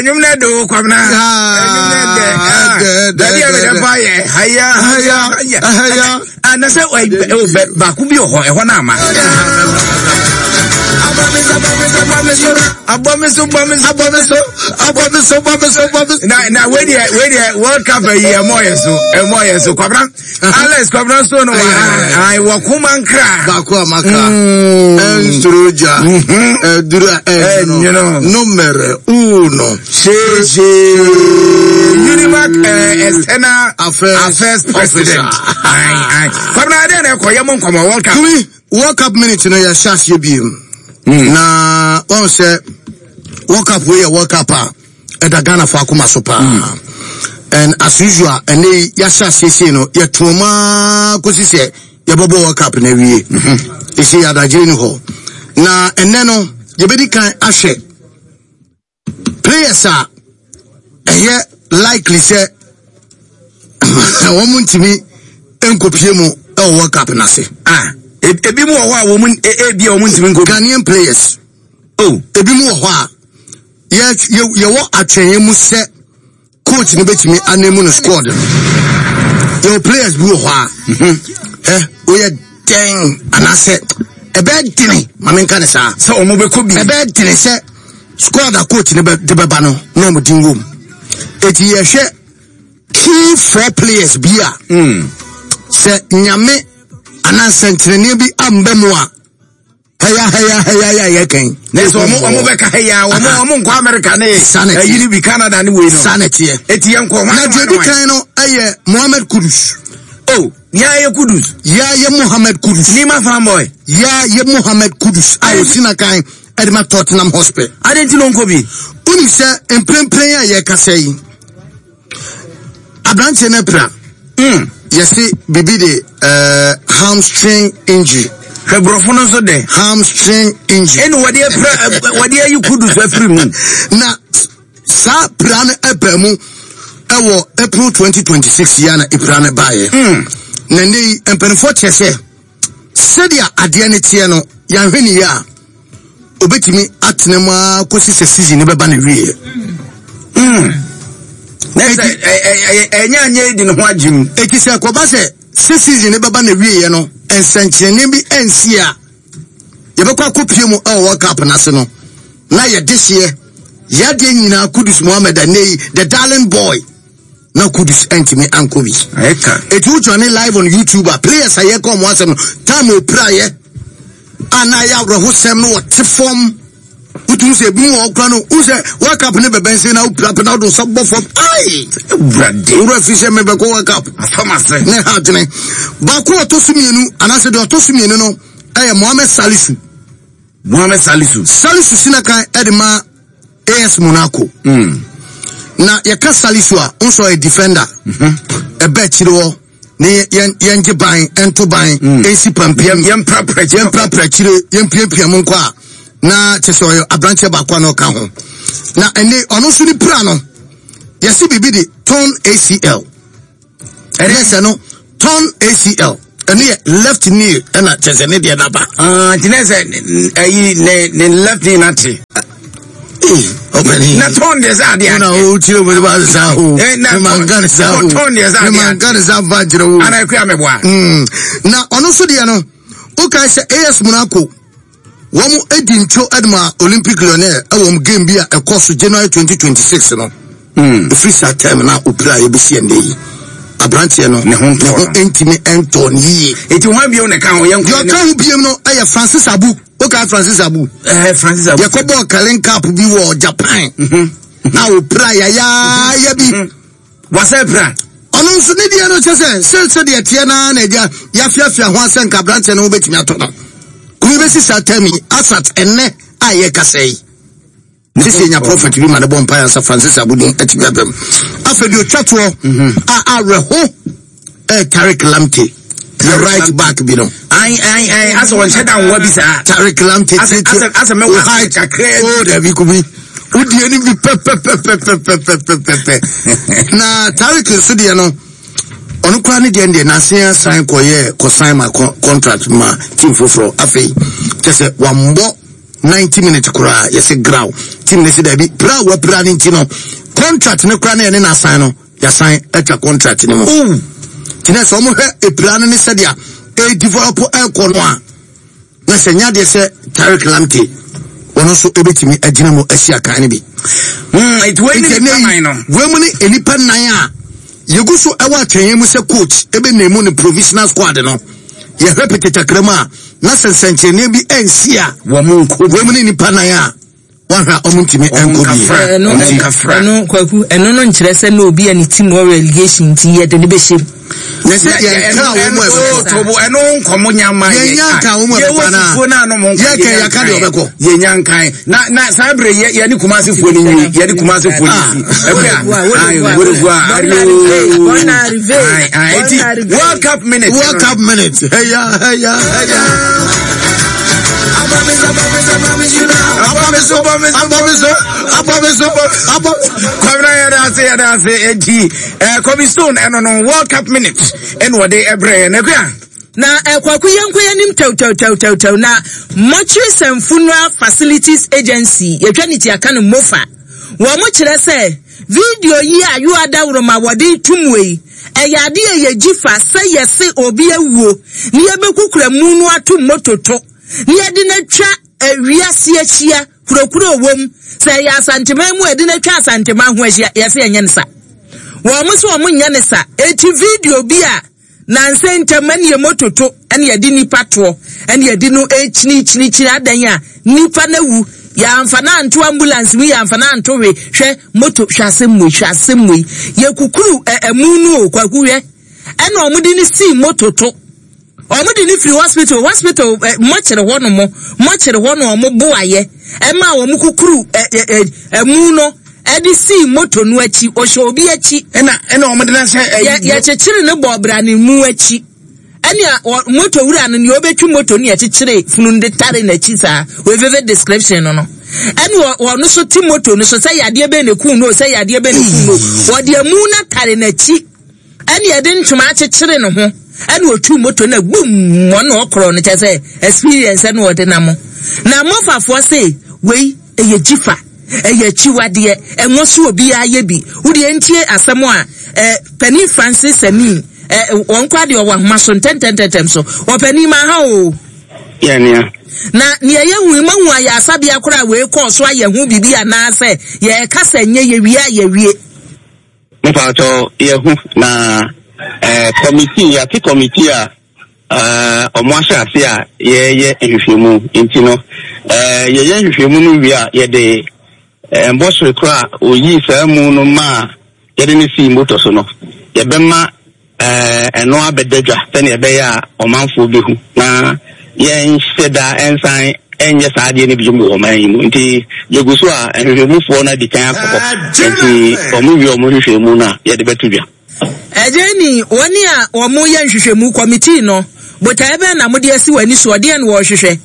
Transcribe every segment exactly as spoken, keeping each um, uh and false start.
enyum na do kwamna enyum na de da dia me da baye haya haya haya ana se ba ku bi ho e ho na ama abomiso abomiso abomiso abomiso abomiso abomiso na na we dia we dia World Cup e moyeso e moyeso kwabra Alex kwabra so no ai wakuma nkra ba ku amaka enstruja eh dura eh numero uno Sheje Unimac external affairs president ai ai kwabra dey na koyemo nkoma World Cup World Cup minute no ya shas ye bi na on say World Cup we World Cup ah e da Ghana fa akoma so pa and as usual and ya shas ye no ye toma ko si se ye bobo World Cup na wie e se ya da jeni ho na enne no ye bedi kan ahwe players are eh likely say woman timi enkopie mu e World Cup na se ah ebi mu ho a wo mun e bia wo mun timi nko Ghanaian players oh ebi mu ho a ye ye wo atwen mu se coach ne betimi anemu no squad your players bi ho a eh o ye ten anase e be dini mamenka ne sa so o mo be ko bi e be dini se squad a coach ne be de be ba no no mo din wom eti ye hwe key four players bi a mm se nyame ana sentrene bi ambemu a heya heya heya ya yeken neso omo omo be ka heya omo omo nko America ne ayiri bi Canada ne we no sanete eti yen ko na debi kan no aye Mohamed Kudus oh ya ye Kudus ya ye Mohamed Kudus ni ma fanboy ya ye Mohamed Kudus ayo sina kan edma Tottenham Hotspur adenti no nko bi uni se emprempren ya ye kasai abrante na pra mm yes bibi de uh, hamstring injury Hebrofono so de hamstring injury eno wade wade you Kudus free mu na sa plan ebemu ewo April twenty twenty-six ya na iprane baye mm na nei empenfo chese sedia ade ne tie no ya hwani ya obetimi atnema kosi se season ne beba na wie mm next enya anya di no ho agim ekise koba se season ne beba na wie ye no ensankyene bi ensia ye bekwa kopie mu e World Cup na se no na ye dehye ya de nyina Kudus Mohamed Anei the darling boy na Kudus entimi ankobi eka eti utuane live on YouTube players aye come wasem no time opraye ana ya roho sem no what form utu se bi wo kra no use World Cup ne bebense na upra na do so bofo ai brade uro fishe me be ko World Cup afama se ne hadene ba ko otosumienu anase de otosumienu no eh Mohamed Salisu Mohamed Salisu Salisu sinakan edema A S Monaco mm na yaka Salisu a unso a defender mhm e betiro ne yen yenje ban ento ban ensi pampiem yen prapre yen prapre chire yen piempiem nko a na chese oyo abranche ba kwa no ka ho na ene ono so ni pra no yesi bibi di torn A C L yes no torn A C L ene left knee na chese ne de na ba ah tinese ayi ne ne left knee na ti Openi na torn des adia na o chire bo ba sa ho na mangane sa ho torn des adia mangane sa va jire ho ana ku ameboa mm na ono so de no o kai se A S Monaco womu edincho edma Olympic Lyonnais awom game bia e course January twenty twenty-six no mm the free start time na opra ye be sie ndey abrantie no ne ho nto entimi enton yi eti ho bia ne kan ho yen yo ka hu biem no aye Francis Abu o ka Francis Abu eh Francis Abu yakobo Kalen Cup bi wo Japan mhm na opra ya ya ya bi wasa pra ono nso ne dia no chese se se de tie na na dia ya fiafia ho asen ka branche no betimi atono kumi be sisa temi asat enne aye kasei sisi nya prophet bi ma de bompa ya San Francis Abudin etibabem afedi otwato a a reho eh Tariq Lamptey the right back bi no ai ai ai aso won sheda nwa bi sa Tariq Lamptey asa asa me wa kakre o de bi kubi udi eni bi pe pe pe pe pe pe pe pe na Tariq so de no onu kwa ne de na sen sign koye ko sign ma contract ma team foforo afei tese wambo ninety minutes kura yes grow team ne say da bi pra wa pra ni ntino contract ne kura na na assign no ya sign extra contract ne mo tina so mo hwe e pra ne se dia e develop e ko no a na se nya de se Tariq Lamptey ono so ebetimi agina mo asia kan ne bi mm it wey ni nine no we mo ni enipa nine a yeguso e wa twen mu se coach ebe na mu ni provisional squad no ye repeat takrama na sensenche ne bi ensia wo mu nko we mo ni nipa nine a wahra omuntimi enko bi no no kwaku eno no nkyere se na obi ani team or relegation ti ye de ne be shim na se ye ka wo mo e to bo eno nkomo nyama ye nya ka wo mo e pa na ye ka ya ka de obeko ye nya nkan na na sabre ye ye ni kumase fo ni nyi ye ni kumase fo ni e kwa ai wo gwa ari World Cup minute World Cup minute hey ya hey ya hey ya Abameso, abameso, abameso, abameso, abameso. Kwabra ya dance ya dance eti eh Comistone eno no World Cup minute eno de ebre na kwa na ekwaku yanko yanim taw taw taw taw taw na Mortuaries and Funeral Facilities Agency yetwaniti aka no mofa wo mo kire se video yi ayu adawro ma wode tumwei eyade ye gifa se yese obi awuo ni ebekukura mu no atum mototo ni edi na twa awiase achia kurokuro wom se ya santema mu edi na twa santema ho achia yese enyensa wo mo so mo nyensa eti video bi a na nsentema ne mototo ene edi ni pato ene edi no echini chini chini adan a nipa na wu ya amfana anto ambulance mu ya amfana anto we hwe moto hwase mu hwase mu ye kukuru emu no kwakuwe ene omudi ni si mototo omudi ni free hospital hospital mochere hono mo mochere hono omo boaye ema omo kukuru emu no edi si moto no achi ohwe obi achi ena ena omudi na se ya chechire ne bobra ne mu achi enia moto wura no ne obetwu moto ne chechire funu nde tare na chi sa we vivid description no no eni wo no so ti moto no so say yade be ne ku no say yade be ne ku no wo de mu na tare na chi eni ede ntuma chechire ne ho eni otu moto na bum wo no okro no chese experience no wode na mo na mofafo say we eye jifa eye chiwade enwo so obi aye bi wo de ntie asem a eh Penny Francis Ani eh won kwa de owa homa so tentententem so wo pani ma ha o ya nia na ne ye hu ma hu aya asabe akora we ko so aye hu bibi ana se ye kasa nye ye wie ye wie me fa to ye hu na eh committee ya ti committee a eh omo asase a ye ye ehwehwemu intino eh ye ye ehwehwemu no wi a ye de eh mbosre kra oyi sa mu no ma ye de ni si moto so no ye bema eh eno abededwa tene ebe ya omanfo behu na yen seda ensan enye saade ne bijum wo man mu nti yeguso a ehwehwemufo na di kan akọ nti omuwi omuhwehwemu na ye de betudwa ejeni woni a omu ye nhwehwemu committee no bota ebe na mode asi wani so de na wo hwehwe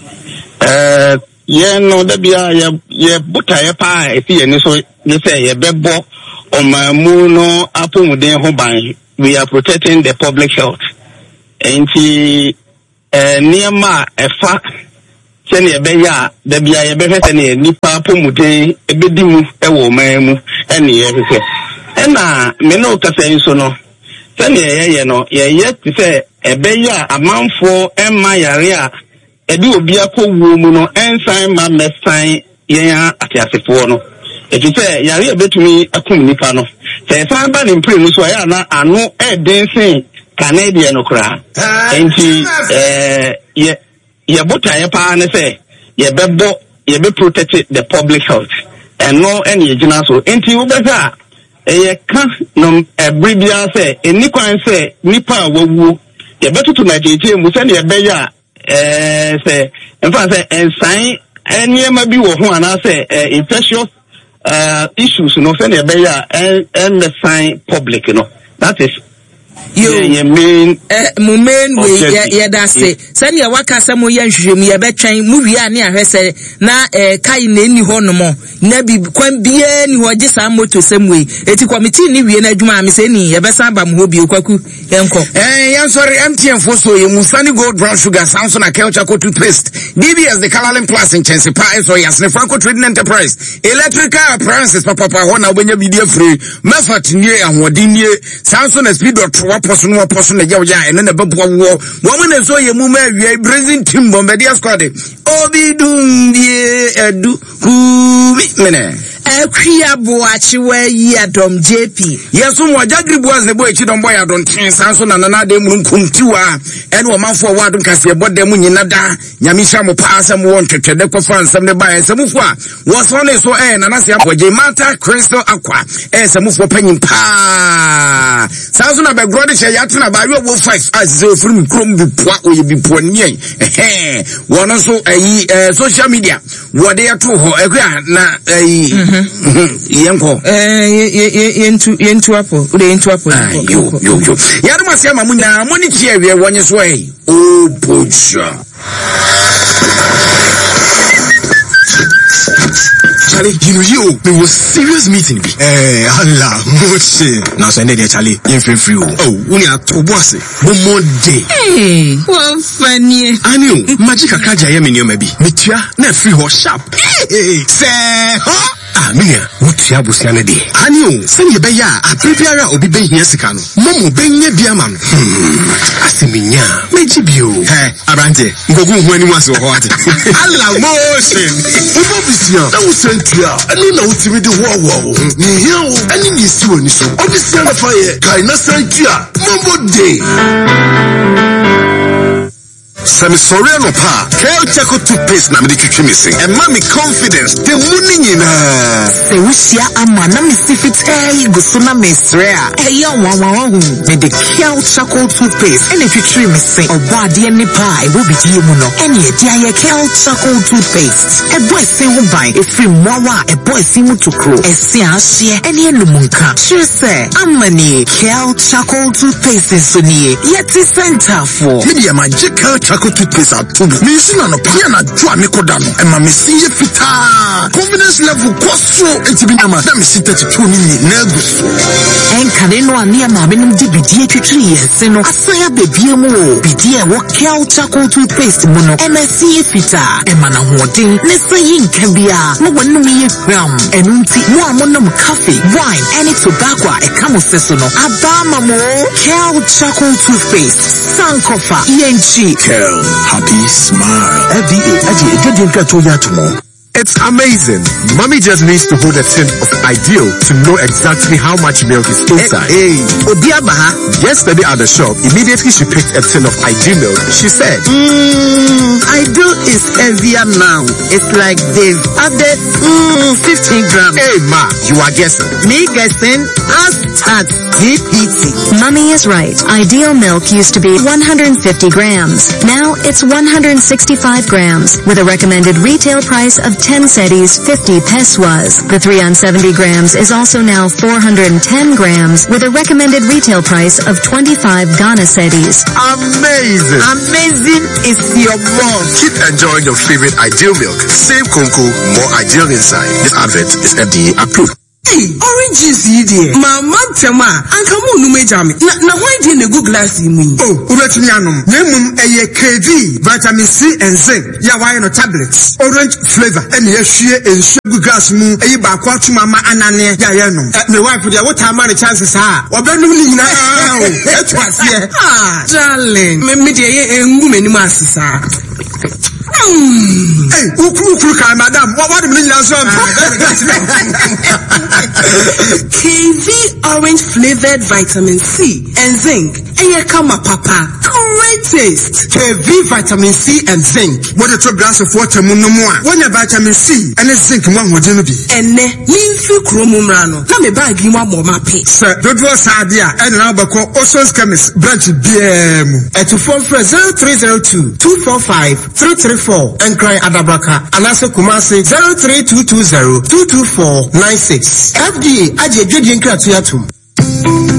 eh ye no da bia ye ye bota ye pa efi ye ni so ni se ye bebo omamu no apomuden ho ban. We are protecting the public health. And the Niama Efa Seni Ebeya, Debia Ebefeseni, Nipa Pomute, Ebedimu, Ewo Memu, and the and na Meno Casen Sono. Seni Yeno, ye yet to say Ebeya, a man for Emma Yaria, Edu Biako Wumuno, and sign my mess sign, Yea, Atiasifono. If you say, Yari bet me a Kuminipano. Say, if I'm bad in Prince, so I know a dancing Canadian okra. And she, eh, ye, ye butter, ye pan, say, ye bebo, ye be protected the public health. And no any general so. And you better, ye can't no a bribia say, and Nipa say, Nipa woo, ye better to my J T, we send ye beya, eh, say, and fact, say, and sign, and ye may be one, I say, infectious. Uh, issues, you know, send a bear and and the sign public, you know. That is Your main, my main way, yeah, that's it. Send your work as some young shrimp, your bed train, movie, near her say, na a kind any honomo, nebi, quan bien, who are just a motor same way. It's a committee, we and Juma, Miss Any, a besabam will be a quaku, uncle. Eh, I'm sorry, empty and fosso, you Musani gold brown sugar, Samson, a couch, a toothpaste. D B as the Calalin Plus in Chelsea Pie, so yes, the Franco Trading Enterprise. Electrical appliances, Papa, when you be free, Meffert near and what in year, Samson has speed or two person, one person, a yaw, and then a bump war. Woman and so you move, we are bringing timber, media squad. Obi doom, ye, do, who, mene. Equia boachi where ye adom J P. Yes, some more jagri was the boy, Chidom boy, I don't think Samson and another moon kuntua, and one man for what can see about them when you nada, Yamisha mo pass and want to the conference, some the buy, some of what was on so and I say, Mata, Crystal Aqua, and some of penny pa. Samson about Grodish, Yatana, by your wolf fight as the film chrome be what will be poor near. One also a social media, what they are to her, na a Yanko, eh, into into apple, into apple. You, you, you. Yadama Muna, money here, one is way. Oh, butcher. Charlie, you know you, there was serious meeting. Eh, Allah, moche. Now so there, Charlie, you feel free. Oh, we are to boss. One more day. Hey, what funny. I knew magic akaja yemi ni maybe. Mitia, na free ho sharp. Hey, say, huh? Ah, Mia, what ya busiane de? I knew, send you beya, a prepare obi ben here sikano. Momo ben ye biaman. Hmm, asiminya, meji bio. Hey, Arante, go go when you want so hot. Allah, motion. Obviously, that was sent here. I need now to be the war war. Ni here, I need you to ni so. Obviously, the fire, Kaina sent here. Momo day. Sami sorry no pa. Kel Chaco toothpaste na me twetwe missing. And mommy confidence. The money nyina. Se wusia ama na me sifitay guso na mesrea. E ya wawa hu. Me the Kel Chaco toothpaste. Ene twetwe missing. Oba de ni pa e bo bidie mu no. Ene e dia ye Kel Chaco toothpaste. E boy se hu ban. E free mwawa e boy si mu tukro. E se ahye ene enumunka. Sure say amani Kel Chaco toothpaste so ni. Yeti center for. Media magic Chaco toothpaste at two. Me see na no pa na dwa me kodano. E ma me see fita. Confidence level kwaso entibi na ma. Na me see thirty-two ni na guso. En kane no ani ma me num di bidie twetwe yese no. Asaya bebie mu o. Bidie wo Kel Chaco toothpaste mu no. E ma see fita. E ma na hoden. Ne say nka bia. No wonu me hwam. Enu nti mo amonam coffee, wine, any tobacco e kamo seso no. Abama mo Kel Chaco toothpaste. Sankofa yenchi. Happy smile. F D A, Aji, get your cat to more. It's amazing. Mommy just needs to hold a tin of Ideal to know exactly how much milk is inside. Hey, Obiabaha. Yesterday at the shop, immediately she picked a tin of Ideal milk. She said, Mmm, Ideal is heavier now. It's like they've added mmm, fifteen grams. Hey, ma, you are guessing. Me guessing, as at G P T. Mommy is right. Ideal milk used to be one hundred fifty grams. Now it's one hundred sixty-five grams with a recommended retail price of ten cedis, fifty pesos. The three on seventy grams is also now four hundred ten grams with a recommended retail price of twenty-five Ghana cedis. Amazing! Amazing is your mom. Keep enjoying your favorite Ideal milk. Save Conco, more Ideal inside. This advert is F D A approved. Hey, oranges yi dear. Mama tema, anka mu nu meja me. Na na why dey na go glass mu? Oh, ubetumi anom. Na mum eye K V, vitamin C and zinc. Ya why no tablets. Orange flavor. Ene ye hwie enhwe go glass mu. Eyi ba kwa tuma ma anane ya ye no. Me wife dey what am the chances ha? Obenum ni nyina o. Etu ase. Ah, darling. Me me dey ye engu mani ma asesa. Hey, ukru ukru ka madam. What what me nyina so am. K V orange flavored vitamin C and zinc. Eye kama papa. Great taste. K V vitamin C and zinc. What a two glass of water mu no mu a. One vitamin C and zinc mu ahoje no bi. Ene, nimfi kromo mrano. Na me bag yi wa mo ma pe. Sir, dodo saade a ene na obako Oceans Chemist branch B M. At phone for zero three zero two, two four five, three three four. And cry Adabraka. Anase Kumasi zero three two two zero, two two four nine six. F D A aje dwedin kra to yatum.